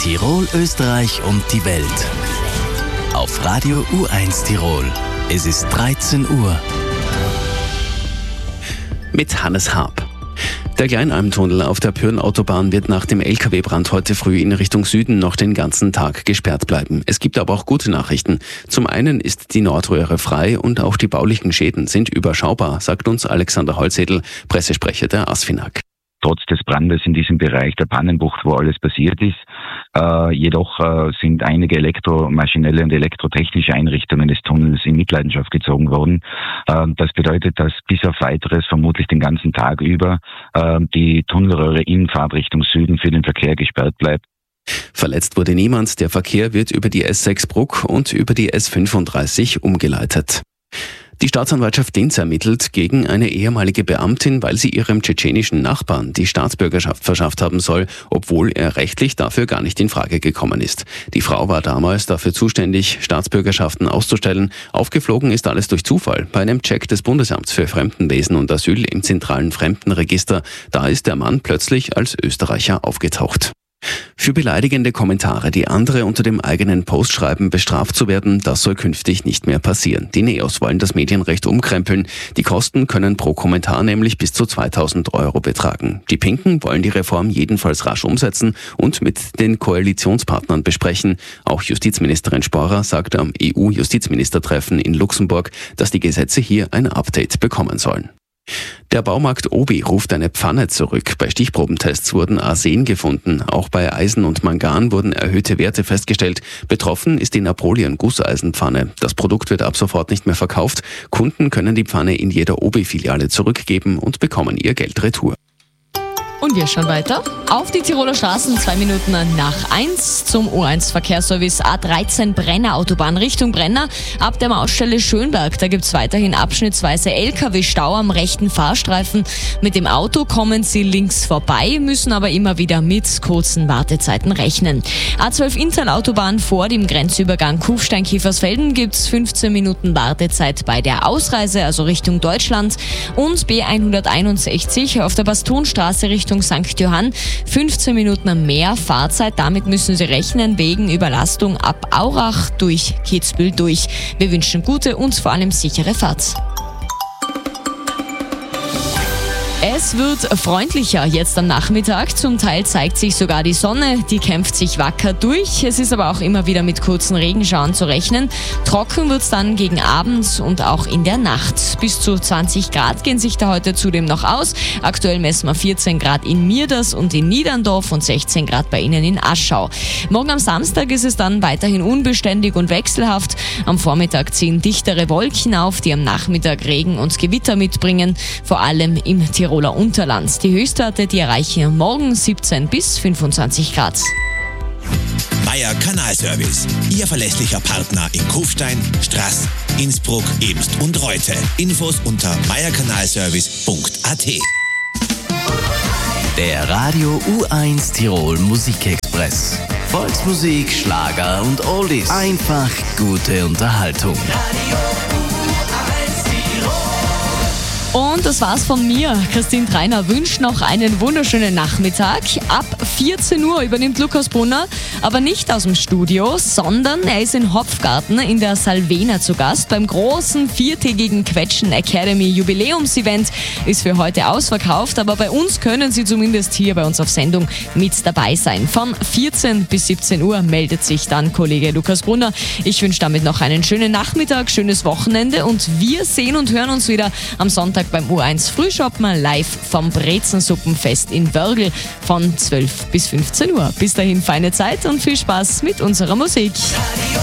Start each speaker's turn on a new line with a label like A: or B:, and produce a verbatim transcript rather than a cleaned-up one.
A: Tirol, Österreich und die Welt. Auf Radio U eins Tirol. Es ist dreizehn Uhr.
B: Mit Hannes Haab. Der Kleinalmtunnel auf der Pyrn-Autobahn wird nach dem L K W-Brand heute früh in Richtung Süden noch den ganzen Tag gesperrt bleiben. Es gibt aber auch gute Nachrichten. Zum einen ist die Nordröhre frei und auch die baulichen Schäden sind überschaubar, sagt uns Alexander Holzedel, Pressesprecher der ASFINAG.
C: Trotz des Brandes in diesem Bereich der Pannenbucht, wo alles passiert ist. Äh, jedoch äh, sind einige elektromaschinelle und elektrotechnische Einrichtungen des Tunnels in Mitleidenschaft gezogen worden. Äh, das bedeutet, dass bis auf Weiteres vermutlich den ganzen Tag über äh, die Tunnelröhre in Fahrtrichtung Süden für den Verkehr gesperrt bleibt.
B: Verletzt wurde niemand. Der Verkehr wird über die S sechs Bruck und über die S fünfunddreißig umgeleitet. Die Staatsanwaltschaft Linz ermittelt gegen eine ehemalige Beamtin, weil sie ihrem tschetschenischen Nachbarn die Staatsbürgerschaft verschafft haben soll, obwohl er rechtlich dafür gar nicht in Frage gekommen ist. Die Frau war damals dafür zuständig, Staatsbürgerschaften auszustellen. Aufgeflogen ist alles durch Zufall. Bei einem Check des Bundesamts für Fremdenwesen und Asyl im zentralen Fremdenregister, da ist der Mann plötzlich als Österreicher aufgetaucht. Für beleidigende Kommentare, die andere unter dem eigenen Post schreiben, bestraft zu werden, das soll künftig nicht mehr passieren. Die Neos wollen das Medienrecht umkrempeln. Die Kosten können pro Kommentar nämlich bis zu zweitausend Euro betragen. Die Pinken wollen die Reform jedenfalls rasch umsetzen und mit den Koalitionspartnern besprechen. Auch Justizministerin Sporer sagte am E U-Justizministertreffen in Luxemburg, dass die Gesetze hier ein Update bekommen sollen. Der Baumarkt Obi ruft eine Pfanne zurück. Bei Stichprobentests wurden Arsen gefunden. Auch bei Eisen und Mangan wurden erhöhte Werte festgestellt. Betroffen ist die Napoleon-Gusseisenpfanne. Das Produkt wird ab sofort nicht mehr verkauft. Kunden können die Pfanne in jeder Obi-Filiale zurückgeben und bekommen ihr Geld retour.
D: Und wir schauen weiter auf die Tiroler Straßen, zwei Minuten nach eins zum U eins Verkehrsservice A dreizehn Brenner Autobahn Richtung Brenner. Ab der Mautstelle Schönberg, da gibt es weiterhin abschnittsweise L K W-Stau am rechten Fahrstreifen. Mit dem Auto kommen Sie links vorbei, müssen aber immer wieder mit kurzen Wartezeiten rechnen. A zwölf Interlautobahn vor dem Grenzübergang Kufstein-Kiefersfelden gibt es fünfzehn Minuten Wartezeit bei der Ausreise, also Richtung Deutschland. Und B hunderteinundsechzig auf der Bastonstraße Richtung Sankt Johann, fünfzehn Minuten mehr Fahrzeit. Damit müssen Sie rechnen wegen Überlastung ab Aurach durch Kitzbühel durch. Wir wünschen gute und vor allem sichere Fahrt. Es wird freundlicher jetzt am Nachmittag. Zum Teil zeigt sich sogar die Sonne, die kämpft sich wacker durch. Es ist aber auch immer wieder mit kurzen Regenschauern zu rechnen. Trocken wird es dann gegen Abend und auch in der Nacht. Bis zu zwanzig Grad gehen sich da heute zudem noch aus. Aktuell messen wir vierzehn Grad in Mierders und in Niederndorf und sechzehn Grad bei Ihnen in Aschau. Morgen am Samstag ist es dann weiterhin unbeständig und wechselhaft. Am Vormittag ziehen dichtere Wolken auf, die am Nachmittag Regen und Gewitter mitbringen, vor allem im Tiroler Unterland. Die Höchstwerte, die erreichen morgen siebzehn bis fünfundzwanzig Grad.
E: Meier Kanalservice, Ihr verlässlicher Partner in Kufstein, Straß, Innsbruck, Ebst und Reute. Infos unter meier kanalservice punkt a t.
A: Der Radio U eins Tirol Musikexpress. Volksmusik, Schlager und Oldies. Einfach gute Unterhaltung.
D: Und das war's von mir. Christine Treiner wünscht noch einen wunderschönen Nachmittag. Ab vierzehn Uhr übernimmt Lukas Brunner, aber nicht aus dem Studio, sondern er ist in Hopfgarten in der Salvena zu Gast. Beim großen viertägigen Quetschen Academy Jubiläumsevent ist für heute ausverkauft, aber bei uns können Sie zumindest hier bei uns auf Sendung mit dabei sein. Von vierzehn bis siebzehn Uhr meldet sich dann Kollege Lukas Brunner. Ich wünsche damit noch einen schönen Nachmittag, schönes Wochenende und wir sehen und hören uns wieder am Sonntag beim U eins Frühschoppen live vom Brezensuppenfest in Wörgl von zwölf bis fünfzehn Uhr. Bis dahin feine Zeit und viel Spaß mit unserer Musik.